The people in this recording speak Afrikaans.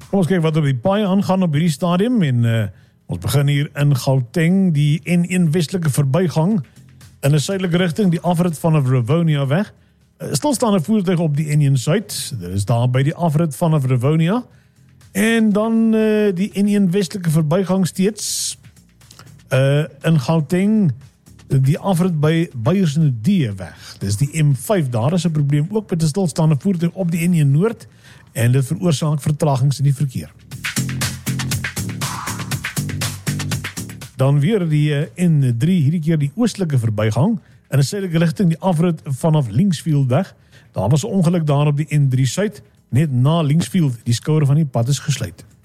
Kom ons kyk wat op die paai aangaan op hierdie stadium en ons begin hier in Gauteng, die N1 westelike verbygang in 'n suidelike rigting, die afrit vanaf Rivonia weg. Stilstaande voertuig op die N1 Suid, dit is daar by die afrit vanaf Rivonia. En dan die N1 westelike verbygang steeds in Gauteng, die afrit by Beiersnodie weg. Dis die M5, daar is 'n probleem ook met 'n stilstaande voertuig op die N1 Noord en dit veroorsaak vertragings in die verkeer. Dan weer die N3, hierdie keer die oostelike verbygang in 'n suidelike rigting, die afrit vanaf Linksfield weg. Daar was 'n ongeluk daar op die N3 Suid, net na Linksfield, die skouer van die pad is gesluit.